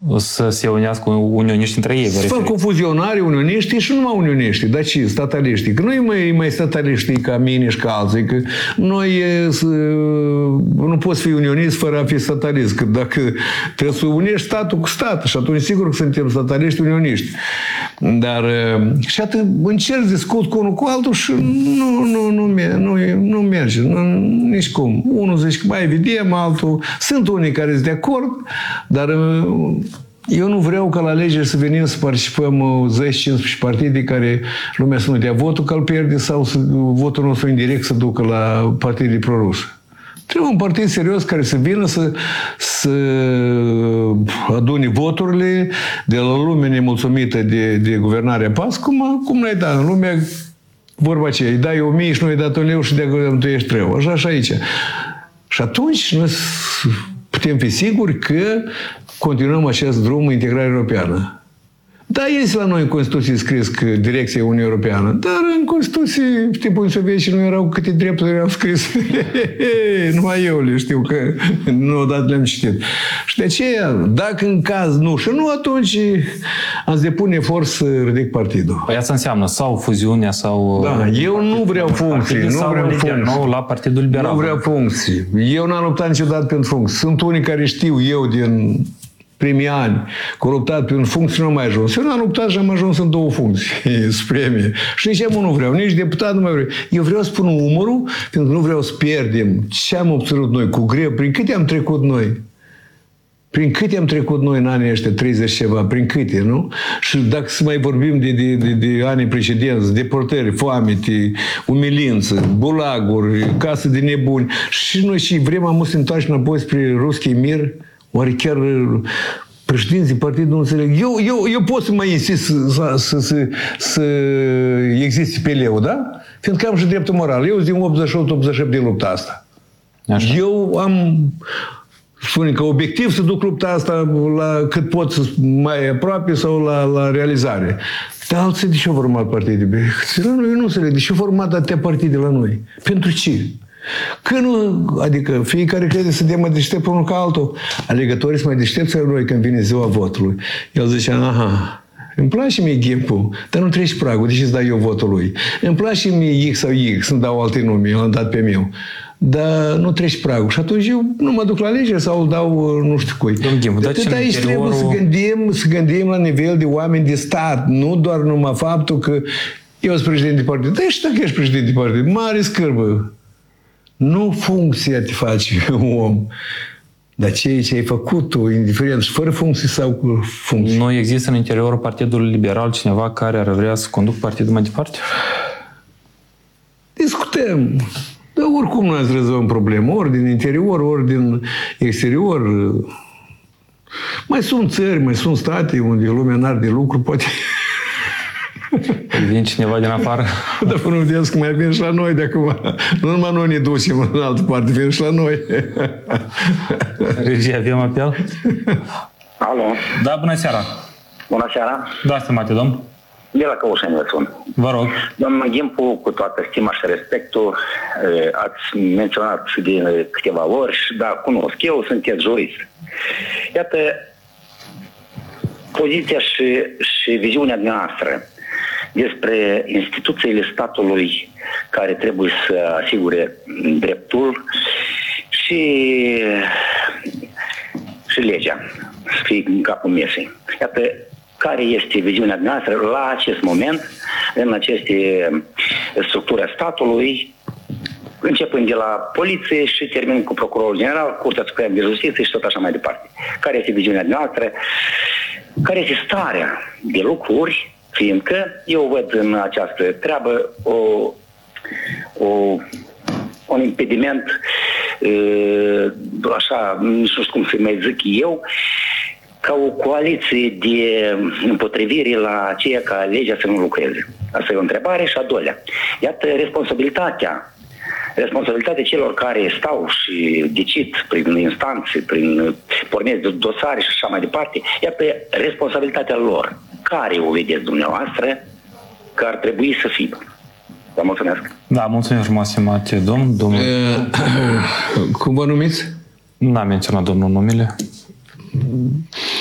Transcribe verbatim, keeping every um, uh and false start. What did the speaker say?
să se unească unioniști între ei. Să fac confuzionare, unioniștii și numai unioniștii, dar și stataliștii. Că noi mai, mai stataliștii ca mine și ca alții, că noi nu poți fi unionist fără a fi statalist, că dacă trebuie să unești statul cu stat și atunci sigur că suntem stataliști unioniști. Dar și atât încerci discut cu unul cu altul și nu, nu, nu, nu, nu merge, nu, nici cum. Unul zice că mai vedem, altul. Sunt unii care sunt de acord, dar eu nu vreau ca la alegeri să venim să participăm zece cincisprezece partide care lumea să nu dea votul că îl pierde sau să, votul nostru indirect să ducă la partide proruse. Trebuie un partid serios care să vină să, să adune voturile de la lumea nemulțumită de, de guvernarea P A S, cum, cum n-ai dat în lumea vorba aceea, îi dai o mie și nu îi dat un leu și de acolo tu ești treu. Așa și aici. Și atunci noi putem fi siguri că continuăm acest drum integrare europeană. Da, este la noi în Constituție scris că direcția Uniunii Europeană, dar în Constituție, în timpul sovietici, nu erau câte drepturi erau scris. Numai eu le știu, că nu odată le-am citit. Și de aceea, dacă în caz nu și nu, atunci ați depune efort să ridic partidul. Păi asta înseamnă sau fuziunea sau... Da, eu nu vreau funcții. Nu vreau funcții. Nou la Partidul Liberal. Nu vreau funcții. Eu n-am luptat niciodată pentru funcții. Sunt unii care știu eu din primii ani, că au luptat pe un funcție, nu am mai ajuns. Eu n-am luptat și am ajuns în două funcții supreme. Și nici eu nu vreau, nici deputat nu mai vreau. Eu vreau să pun umărul, pentru că nu vreau să pierdem ce am obținut noi cu greu, prin câte am trecut noi. Prin câte am trecut noi în anii ăștia, treizeci ceva, prin câte, nu? Și dacă să mai vorbim de, de, de, de anii precedenți, deportări, foamete, umilință, bulaguri, casă de nebuni, și noi și vrem am să întoarce înapoi spre Ruski Mir, oare chiar președinții partidului nu înțeleg? Eu, eu, eu pot să mai insist să, să, să, să existe pe leu, da? Fiindcă am și dreptul moral. Eu sunt din optzeci și opt optzeci și șapte de lupta asta. Așa. Eu am, spune că obiectiv să duc lupta asta la cât pot mai aproape sau la, la realizare. Dar alții de ce au format partide? La noi eu nu înțeleg. De ce au format atâtea partide la noi? Pentru ce? Că nu, adică fiecare crede să dea mai deștept unul ca altul. Alegătorii sunt mai deștepți la noi când vine ziua votului. El zice, aha, îmi place mie Ghimpu, dar nu treci pragul, de ce îți dau eu votul lui? Îmi place mie X sau Y, să-mi dau alte nume, eu l-am dat pe meu. Dar nu treci pragul. Și atunci eu nu mă duc la alegeri sau îl dau nu știu cui. De atât aici trebuie să gândim, să gândim la nivel de oameni de stat, nu doar numai faptul că eu sunt președinte de partid. Dar și dacă ești președinte de partid, mare scârbă. Nu funcția te face un om, dar ceea ce ai făcut tu, indiferent, și fără funcții sau cu funcții. Nu există în interiorul Partidului Liberal cineva care ar vrea să conducă partidul mai departe? Discutăm. Dar oricum noi ați rezolvăm probleme, ori din interior, ori din exterior. Mai sunt țări, mai sunt state unde lumea n-are de lucru, poate... Vine cineva din afară? Dar până vedeți că mai vin și la noi de acum. Nu numai noi ne ducem în altă parte, vin și la noi. Regie, avem apel? Alo. Da, bună seara. Bună seara. Da, stimate domn. De la Căușeni vă sun. Vă rog. Domnul Ghimpu, cu toată stima și respectul, ați menționat de câteva ori, dar cunosc eu, sunteți jurist. Iată, poziția și, și viziunea noastră despre instituțiile statului care trebuie să asigure dreptul și, și legea, să fie în capul mesei. Iată, care este viziunea noastră la acest moment, în aceste structuri a statului, începând de la poliție și terminând cu procurorul general, Curtea Supremă de Justiție și tot așa mai departe. Care este viziunea noastră? Care este starea de lucruri? Fiindcă eu văd în această treabă o, o, un impediment, așa, nu știu cum să mai zic eu, ca o coaliție de împotrivire la aceea ca legea să nu lucreze. Asta e o întrebare. Și a doilea. Iată responsabilitatea responsabilitatea celor care stau și decid prin instanțe, prin porniri de dosare și așa mai departe, iată responsabilitatea lor. Care o vedeți dumneavoastră că ar trebui să fie? Vă mulțumesc. Da, mulțumim frumos, stimate domn. Domnul... Cum vă numiți? N-am menționat domnul numele.